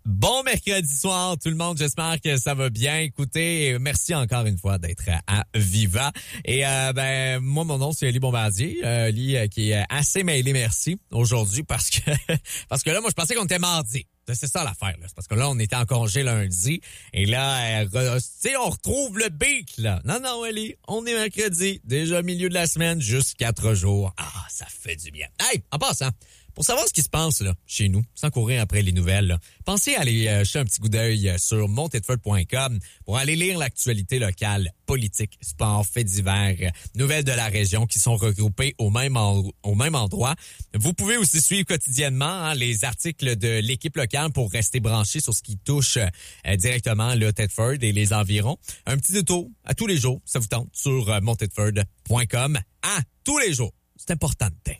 Bon mercredi soir, tout le monde. J'espère que ça va bien. Écoutez, merci encore une fois d'être à Viva. Et moi, mon nom, c'est Eli Bombardier. Eli qui est assez mêlé, merci, aujourd'hui, parce que là, moi, je pensais qu'on était mardi. C'est ça l'affaire, là. C'est parce que là, on était en congé lundi. Et là, tu sais, on retrouve le beat, là. Non, Eli, on est mercredi. Déjà milieu de la semaine, juste 4 jours. Ah, ça fait du bien. Hey, en passant, pour savoir ce qui se passe là chez nous, sans courir après les nouvelles, là, pensez à aller jeter un petit coup d'œil sur montetford.com pour aller lire l'actualité locale, politique, sport, faits divers, nouvelles de la région qui sont regroupées au même endroit. Vous pouvez aussi suivre quotidiennement les articles de l'équipe locale pour rester branché sur ce qui touche directement le Thetford et les environs. Un petit détour à tous les jours, ça vous tente, sur montetford.com à tous les jours. C'est important de temps.